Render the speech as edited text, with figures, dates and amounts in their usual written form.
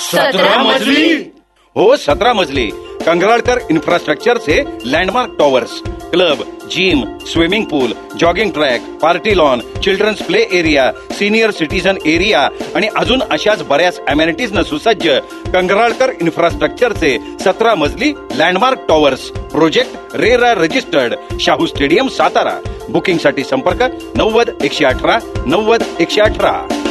17 मजली? हो, 17 मजली. कंगराळकर इन्फ्रास्ट्रक्चरचे landmark towers, club, gym, swimming पूल, jogging track, party lawn, children's play area, senior citizen area आणि अजून अशाच बऱ्याच अमेनिटीजनं सुसज्ज कंगराळकर इन्फ्रास्ट्रक्चरचे 17 मजली landmark towers. Project RERA registered, Shahu stadium, Satara. बुकिंगसाठी संपर्क 90 118 90 118.